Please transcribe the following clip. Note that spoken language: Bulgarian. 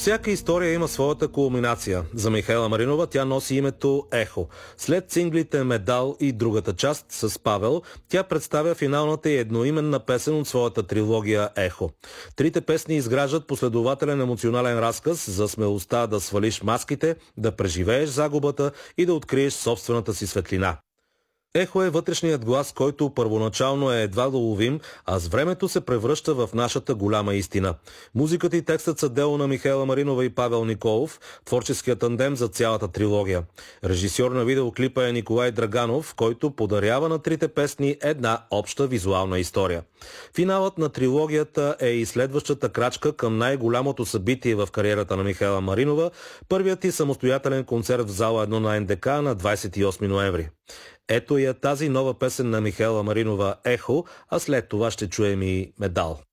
Всяка история има своята кулминация. За Михаела Маринова тя носи името Ехо. След синглите Медал и другата част с Павел, тя представя финалната и едноименна песен от своята трилогия Ехо. Трите песни изграждат последователен емоционален разказ за смелостта да свалиш маските, да преживееш загубата и да откриеш собствената си светлина. Ехо е вътрешният глас, който първоначално е едва доловим, а с времето се превръща в нашата голяма истина. Музиката и текстът са дело на Михаела Маринова и Павел Николов, творческият тандем за цялата трилогия. Режисьор на видеоклипа е Николай Драганов, който подарява на трите песни една обща визуална история. Финалът на трилогията е и следващата крачка към най-голямото събитие в кариерата на Михаела Маринова, първият и самостоятелен концерт в зала 1 на НДК на 28 ноември. Ето я тази нова песен на Михаела Маринова Ехо, а след това ще чуем и Медал.